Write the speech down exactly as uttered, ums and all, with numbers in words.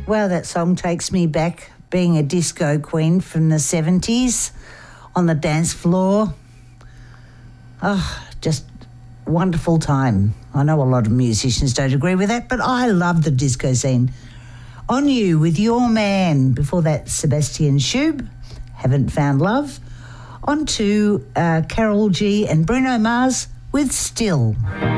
Wow, that song takes me back being a disco queen from the seventies on the dance floor. Oh, just wonderful time. I know a lot of musicians don't agree with that, but I love the disco scene. On You with Your Man. Before that, Sebastian Schub, Haven't Found Love. On to uh, Carol G and Bruno Mars with Still.